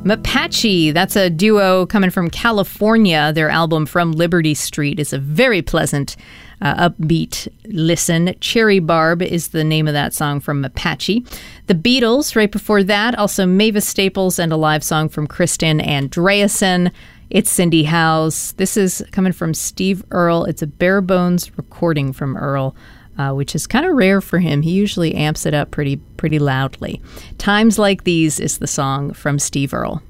Mapache, that's a duo coming from California. Their album From Liberty Street is a very pleasant, upbeat listen. Cherry Barb is the name of that song from Mapache. The Beatles, right before that, also Mavis Staples and a live song from Kristen Andreasen. It's Cindy House. This is coming from Steve Earle. It's a bare bones recording from Earle, which is kind of rare for him. He usually amps it up pretty loudly. Times Like These is the song from Steve Earle.